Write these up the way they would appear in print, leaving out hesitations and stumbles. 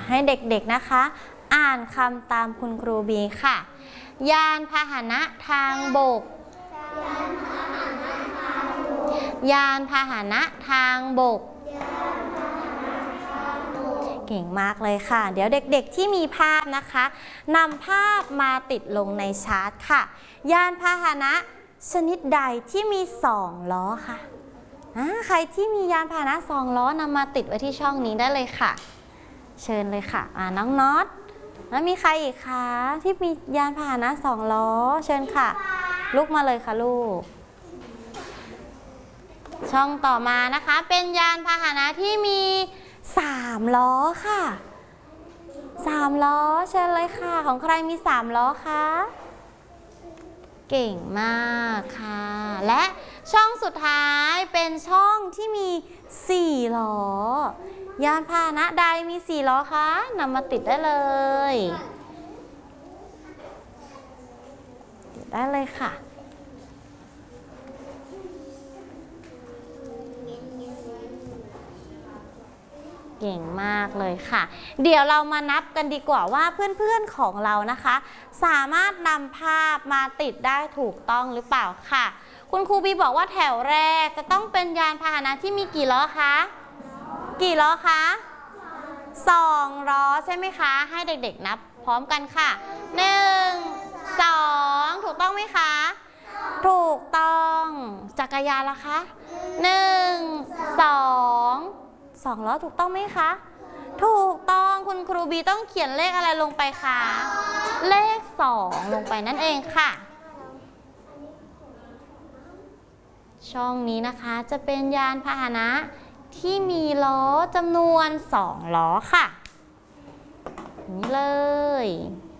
ให้เด็กๆนะคะอ่านคำตามคุณครูบีค่ะยานพาหนะทางบกยานพาหนะทางบกเก่งมากเลยค่ะเดี๋ยวเด็กๆที่มีภาพนะคะนำภาพมาติดลงในชาร์ตค่ะยานพาหนะชนิดใดที่มี2ล้อค่ะใครที่มียานพาหนะ2ล้อนำมาติดไว้ที่ช่องนี้ได้เลยค่ะเชิญเลยค่ะน้องน็อตแล้วมีใครอีกคะที่มียานพาหนะ2ล้อเชิญค่ะลุกมาเลยค่ะลูกช่องต่อมานะคะเป็นยานพาหนะที่มี3ล้อค่ะ3ล้อเชิญเลยค่ะของใครมี3ล้อคะเก่งมากค่ะและช่องสุดท้ายเป็นช่องที่มี4ล้อยานพาหนะใดมี4ล้อคะนำมาติดได้เลยติดได้เลยค่ะเก่งมากเลยค่ะเดี๋ยวเรามานับกันดีกว่าว่าเพื่อนๆของเรานะคะสามารถนำภาพมาติดได้ถูกต้องหรือเปล่าค่ะคุณครูบีบอกว่าแถวแรกจะต้องเป็นยานพาหนะที่มีกี่ล้อคะกี่ล้อคะ2ล้อใช่ไหมคะให้เด็กๆนับพร้อมกันค่ะ1 2ถูกต้องไหมคะถูกต้องจักรยานล่ะคะ1 2ล้อถูกต้องไหมคะถูกต้องคุณครูบีต้องเขียนเลขอะไรลงไปคะเลข2ลงไปนั่นเองค่ะช่องนี้นะคะจะเป็นยานพาหนะที่มีล้อจำนวน2ล้อค่ะนี่เลย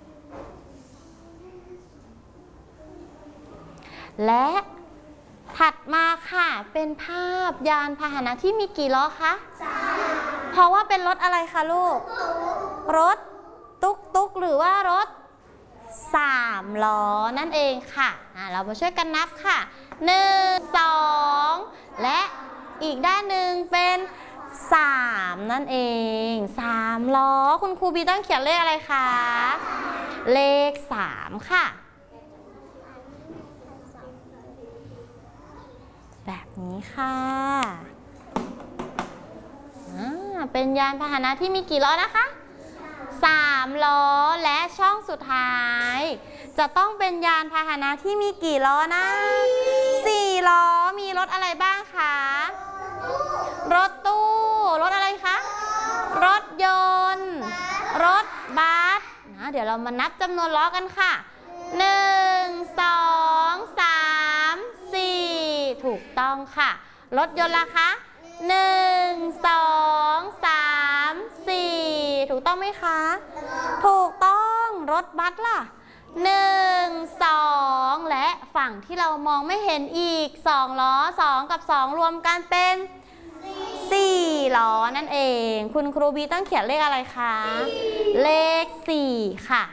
และถัดมาค่ะเป็นภาพยานพาหนะที่มีกี่ล้อคะเพราะว่าเป็นรถอะไรคะลูกรถตุ๊กหรือว่ารถ3ล้อนั่นเองค่ะเรามาช่วยกันนับค่ะ1 2และอีกด้านหนึ่งเป็น3นั่นเอง3ล้อคุณครูบีต้องเขียนเลขอะไรคะเลข3ค่ะแบบนี้ค่ะเป็นยานพาหนะที่มีกี่ล้อนะคะ3ล้อและช่องสุดท้ายจะต้องเป็นยานพาหนะที่มีกี่ล้อนะ4ล้อมีรถอะไรบ้างคะรถตู้รถอะไรคะรถยนต์รถบัสเดี๋ยวเรามานับจำนวนล้อกันค่ะ1 2 3 4ถูกต้องค่ะรถยนต์ล่ะคะ1 2 3 4ถูกต้องไหมคะถูกต้องรถบัสล่ะ1 2และฝั่งที่เรามองไม่เห็นอีก2ล้อ2กับ2รวมกันเป็น4ล้อนั่นเองคุณครูบีต้องเขียนเลขอะไรคะเลข4ค่ะ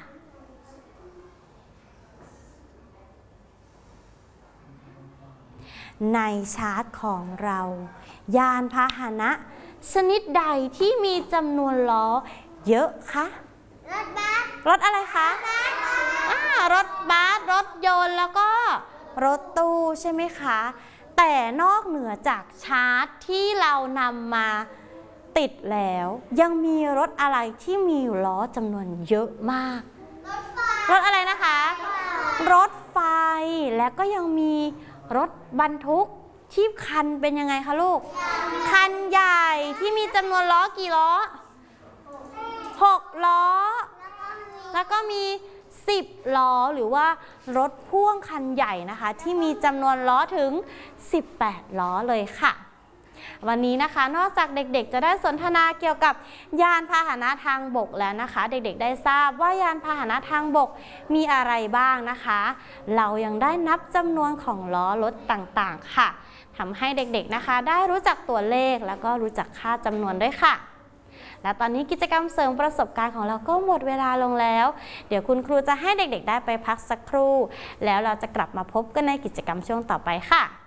ในชาร์ตของเรายานพาหนะชนิดใดที่มีจำนวนล้อเยอะคะรถบัสรถอะไรคะรถบัสรถยนต์แล้วก็รถตู้ใช่ไหมคะแต่นอกเหนือจากชาร์ตที่เรานำมาติดแล้วยังมีรถอะไรที่มีล้อจำนวนเยอะมากรถอะไรนะคะรถไฟและก็ยังมีรถบรรทุกที่คันเป็นยังไงคะลูกคันใหญ่ที่มีจำนวนล้อกี่ล้อ6ล้อแล้วก็มี10ล้อหรือว่ารถพ่วงคันใหญ่นะคะที่มีจำนวนล้อถึง18ล้อเลยค่ะวันนี้นะคะนอกจากเด็กๆจะได้สนทนาเกี่ยวกับยานพาหนะทางบกแล้วนะคะเด็กๆได้ทราบว่ายานพาหนะทางบกมีอะไรบ้างนะคะเรายังได้นับจำนวนของล้อรถต่างๆค่ะทำให้เด็กๆนะคะได้รู้จักตัวเลขแล้วก็รู้จักค่าจำนวนด้วยค่ะและตอนนี้กิจกรรมเสริมประสบการณ์ของเราก็หมดเวลาลงแล้วเดี๋ยวคุณครูจะให้เด็กๆได้ไปพักสักครู่แล้วเราจะกลับมาพบกันในกิจกรรมช่วงต่อไปค่ะ